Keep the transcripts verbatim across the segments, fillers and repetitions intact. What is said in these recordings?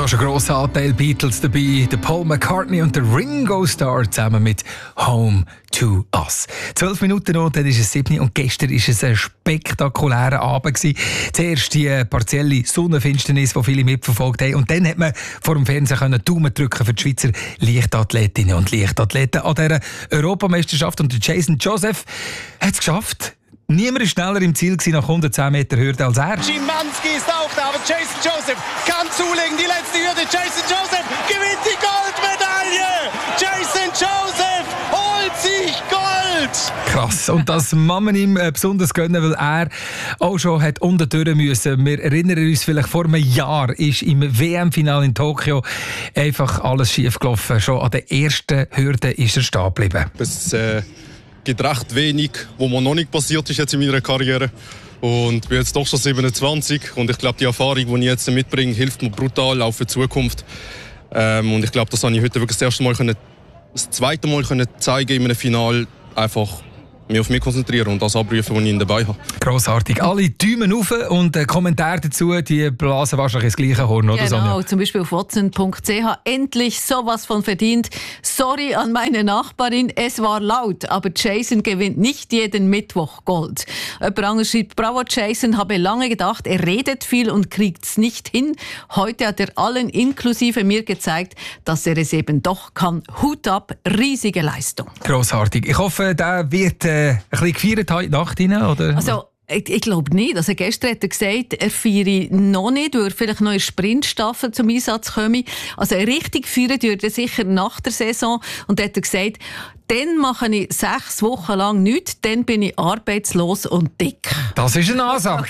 Da ist ein grosser Anteil Beatles dabei. Der Paul McCartney und der Ringo Starr zusammen mit Home to Us. Zwölf Minuten noch, dann ist es sieben und gestern war es ein spektakulärer Abend gewesen. Zuerst die partielle Sonnenfinsternis, die viele mitverfolgt haben. Und dann hat man vor dem Fernsehen können Daumen drücken für die Schweizer Leichtathletinnen und Leichtathleten an dieser Europameisterschaft. Und der Jason Joseph hat es geschafft. Niemand war schneller im Ziel nach hundertzehn Meter Hürde als er. Schimanski ist auch da, aber Jason Joseph kann zulegen. Die letzte Hürde. Jason Joseph gewinnt die Goldmedaille. Jason Joseph holt sich Gold. Krass. Und das kann man ihm besonders gönnen, weil er auch schon hat unten durch müssen. Wir erinnern uns, vielleicht vor einem Jahr ist im W M-Finale in Tokio einfach alles schief gelaufen. Schon an der ersten Hürde ist er stehen geblieben. Es äh, gibt recht wenig, was mir noch nicht passiert ist jetzt in meiner Karriere. Und ich bin jetzt doch schon siebenundzwanzig. Und ich glaube, die Erfahrung, die ich jetzt mitbringe, hilft mir brutal auch für die Zukunft. Ähm, und ich glaube, das habe ich heute wirklich das erste Mal können, das zweite Mal können zeigen in einem Finale, einfach mich auf mich konzentrieren und das abrufen, was ich dabei habe. Grossartig. Alle Daumen auf und äh, Kommentare dazu, die blasen wahrscheinlich ins gleiche Horn, oder Genau, Sonja? zum Beispiel auf watson punkt c h. Endlich sowas von verdient. Sorry an meine Nachbarin, es war laut, aber Jason gewinnt nicht jeden Mittwoch Gold. Jemand anderes schreibt, bravo Jason, habe lange gedacht, er redet viel und kriegt's nicht hin. Heute hat er allen inklusive mir gezeigt, dass er es eben doch kann. Hut ab, riesige Leistung. Grossartig. Ich hoffe, der wird äh, ein bisschen gefeiert heute Nacht rein, oder? Also, ich, ich glaube nicht. Also gestern hat er gesagt, er feiere noch nicht, weil er vielleicht noch in der Sprintstaffel zum Einsatz komme. Also richtig feiern würde er sicher nach der Saison. Und hat er gesagt, dann mache ich sechs Wochen lang nichts, dann bin ich arbeitslos und dick. Das ist eine Ansage.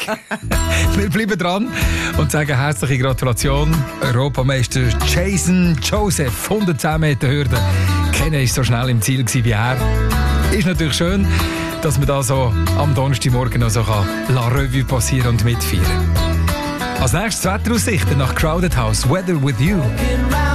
Wir bleiben dran und sagen herzliche Gratulation. Europameister Jason Joseph, hundertzehn Meter Hürde. Keiner war so schnell im Ziel wie er. Ist natürlich schön, dass man da so am Donnerstagmorgen noch so La Revue passieren und mitfeiern. Als nächstes Wetteraussichten nach Crowded House, Weather with You.